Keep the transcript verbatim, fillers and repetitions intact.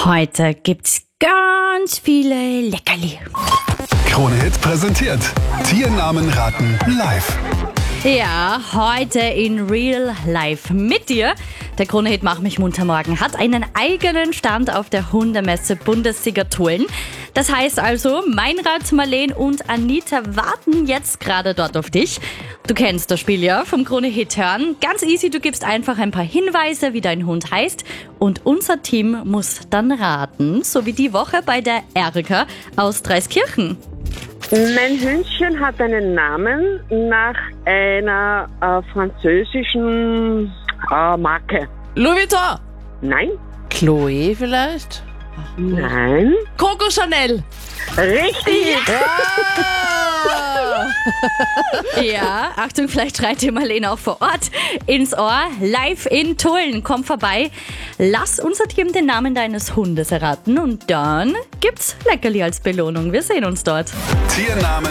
Heute gibt's ganz viele Leckerli. Krone-Hit präsentiert Tiernamen raten live. Ja, heute in Real Life mit dir. Der Krone-Hit Mach mich munter morgen hat einen eigenen Stand auf der Hundemesse Bundessieger Tulln. Das heißt also, Meinrad, Marleen und Anita warten jetzt gerade dort auf dich. Du kennst das Spiel ja vom Krone-Hit hören. Ganz easy, du gibst einfach ein paar Hinweise, wie dein Hund heißt. Und unser Team muss dann raten, so wie die Woche bei der Erika aus Dreiskirchen. Mein Hündchen hat einen Namen nach einer äh, französischen äh, Marke. Louis Vuitton. Nein, Chloé vielleicht? nein, Coco Chanel. richtig. Ah! Ja, Achtung, vielleicht schreit dir Marleen auch vor Ort ins Ohr. Live in Tulln, komm vorbei. Lass unser Team den Namen deines Hundes erraten und dann gibt's Leckerli als Belohnung. Wir sehen uns dort. Tiernamen